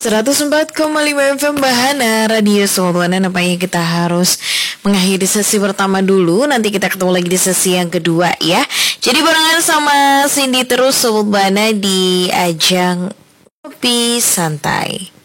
104,5 FM Bahana Radio Sobat. Nampaknya kita harus mengakhiri sesi pertama dulu. Nanti kita ketemu lagi di sesi yang kedua ya. Jadi barengan sama Cindy terus Sobat Bahana di ajang Kopi Santai.